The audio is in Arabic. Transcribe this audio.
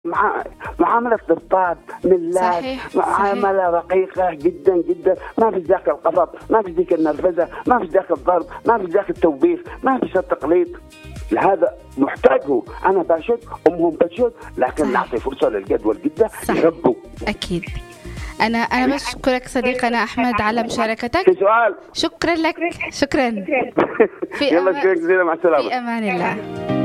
معاملة طرطاب من صحيح. معاملة رقيقة جدا جدا، ما في ذاك القصب، ما في ذيك النرفزة، ما في ذاك الضرب، ما في ذاك التوبيخ، ما في التقليد. هذا محتاجه، أنا بشد أمهم بشد، لكن نعطي فرصة للجد والجدة يربوا. أكيد. أنا بشكرك صديقنا أحمد على مشاركتك. في سؤال. شكرا لك. شكرا. يلا شكرا جزيلا، مع السلامة. في أمان الله.